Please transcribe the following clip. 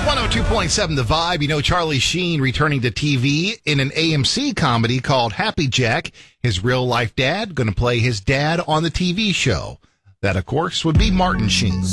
102.7 The Vibe. You know, Charlie Sheen returning to TV in an AMC comedy called Happy Jack. His real-life dad going to play his dad on the TV show. That, of course, would be Martin Sheen.